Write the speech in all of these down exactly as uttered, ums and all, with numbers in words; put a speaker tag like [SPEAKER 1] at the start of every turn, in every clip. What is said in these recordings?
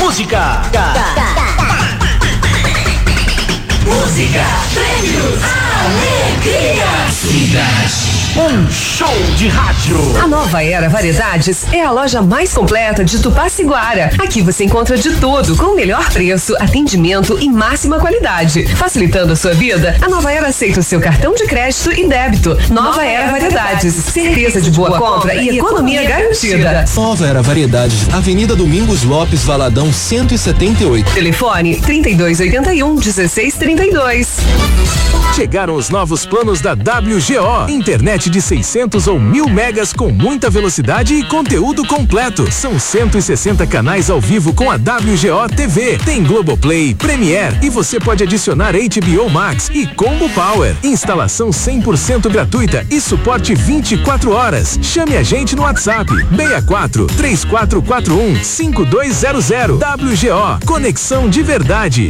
[SPEAKER 1] Música. Música, prêmios, alegria, cidade. Um show de rádio.
[SPEAKER 2] A Nova Era Variedades é a loja mais completa de Tupaciguara. Aqui você encontra de tudo com o melhor preço, atendimento e máxima qualidade. Facilitando a sua vida, a Nova Era aceita o seu cartão de crédito e débito. Nova, Nova Era Variedades, certeza de boa compra e economia garantida.
[SPEAKER 3] Nova Era Variedades, Avenida Domingos Lopes, Valadão cento e setenta e oito.
[SPEAKER 2] Telefone trinta e dois oitenta e um, dezesseis trinta e dois.
[SPEAKER 4] Chegaram os novos planos da W G O. Internet de seiscentos ou mil megas com muita velocidade e conteúdo completo. São cento e sessenta canais ao vivo com a W G O T V. Tem Globoplay, Premiere e você pode adicionar H B O Max e Combo Power. Instalação cem por cento gratuita e suporte vinte e quatro horas. Chame a gente no WhatsApp seis quatro, três quatro quatro um, cinco dois zero zero. W G O, conexão de verdade.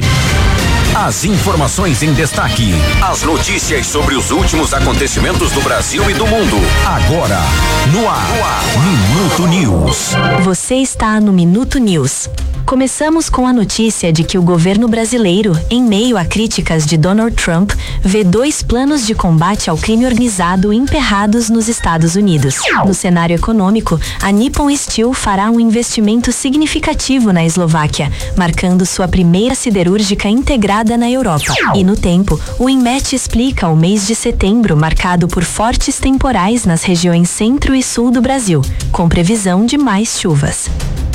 [SPEAKER 5] As informações em destaque, as notícias sobre os últimos acontecimentos do Brasil e do mundo. Agora, no ar, no ar. Minuto News.
[SPEAKER 6] Você está no Minuto News. Começamos com a notícia de que o governo brasileiro, em meio a críticas de Donald Trump, vê dois planos de combate ao crime organizado emperrados nos Estados Unidos. No cenário econômico, a Nippon Steel fará um investimento significativo na Eslováquia, marcando sua primeira siderúrgica integrada na Europa. E no tempo, o INMET explica o mês de setembro marcado por fortes temporais nas regiões centro e sul do Brasil, com previsão de mais chuvas.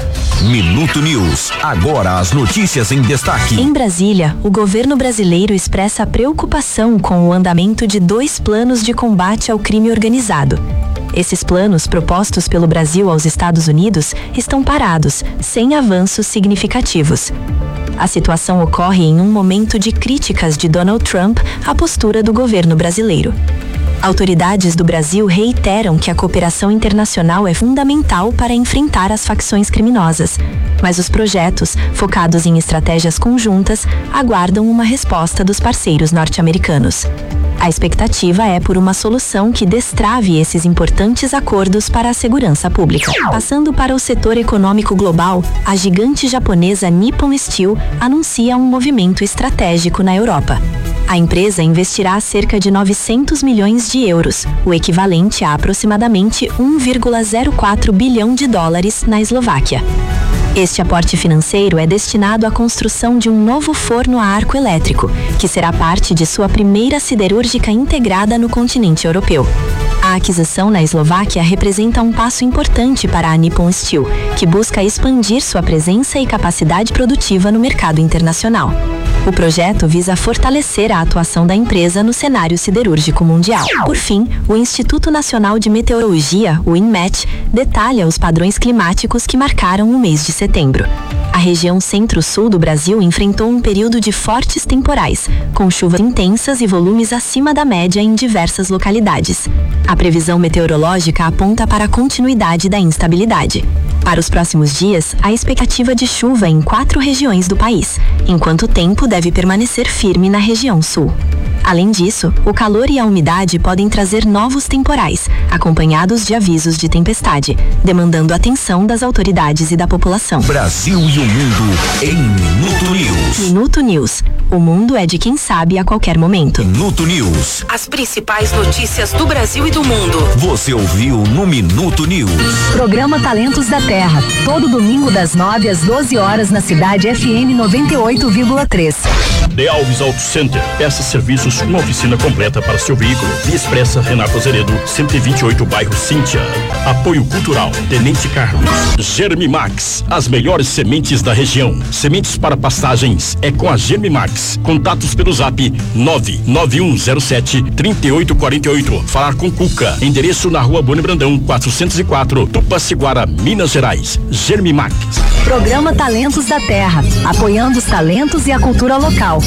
[SPEAKER 5] Minuto News. Agora as notícias em destaque.
[SPEAKER 6] Em Brasília, o governo brasileiro expressa preocupação com o andamento de dois planos de combate ao crime organizado. Esses planos, propostos pelo Brasil aos Estados Unidos, estão parados, sem avanços significativos. A situação ocorre em um momento de críticas de Donald Trump à postura do governo brasileiro. Autoridades do Brasil reiteram que a cooperação internacional é fundamental para enfrentar as facções criminosas, mas os projetos, focados em estratégias conjuntas, aguardam uma resposta dos parceiros norte-americanos. A expectativa é por uma solução que destrave esses importantes acordos para a segurança pública. Passando para o setor econômico global, a gigante japonesa Nippon Steel anuncia um movimento estratégico na Europa. A empresa investirá cerca de novecentos milhões de euros, o equivalente a aproximadamente um vírgula zero quatro bilhão de dólares na Eslováquia. Este aporte financeiro é destinado à construção de um novo forno a arco elétrico, que será parte de sua primeira siderúrgica integrada no continente europeu. A aquisição na Eslováquia representa um passo importante para a Nippon Steel, que busca expandir sua presença e capacidade produtiva no mercado internacional. O projeto visa fortalecer a atuação da empresa no cenário siderúrgico mundial. Por fim, o Instituto Nacional de Meteorologia, o INMET, detalha os padrões climáticos que marcaram o mês de setembro. A região centro-sul do Brasil enfrentou um período de fortes temporais, com chuvas intensas e volumes acima da média em diversas localidades. A previsão meteorológica aponta para a continuidade da instabilidade. Para os próximos dias, há expectativa de chuva em quatro regiões do país, enquanto o tempo deve permanecer firme na região sul. Além disso, o calor e a umidade podem trazer novos temporais, acompanhados de avisos de tempestade, demandando atenção das autoridades e da população.
[SPEAKER 5] Brasil e o mundo em Minuto News.
[SPEAKER 6] Minuto News. O mundo é de quem sabe a qualquer momento.
[SPEAKER 5] Minuto News.
[SPEAKER 7] As principais notícias do Brasil e do mundo.
[SPEAKER 5] Você ouviu no Minuto News.
[SPEAKER 8] Programa Talentos da Terra. Todo domingo das nove às doze horas na cidade F M noventa e oito vírgula três.
[SPEAKER 9] De Alves Auto Center. Peças, serviços, uma oficina completa para seu veículo. Via Expressa Renato Azeredo, cento e vinte e oito, bairro Cíntia. Apoio Cultural, Tenente Carlos. Germimax, as melhores sementes da região. Sementes para pastagens é com a Germimax. Contatos pelo zap nove nove um zero sete, três oito quatro oito. Falar com Cuca. Endereço na rua Boni Brandão, quatrocentos e quatro, Tupaciguara, Minas Gerais. Germimax.
[SPEAKER 8] Programa Talentos da Terra, apoiando os talentos e a cultura local.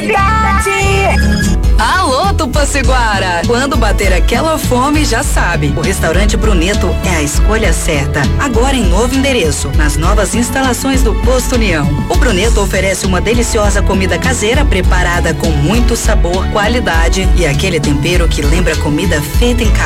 [SPEAKER 7] Cidade! Alô, Tupaciguara! Quando bater aquela fome, já sabe. O restaurante Bruneto é a escolha certa. Agora em novo endereço, nas novas instalações do Posto União. O Bruneto oferece uma deliciosa comida caseira preparada com muito sabor, qualidade e aquele tempero que lembra comida feita em casa.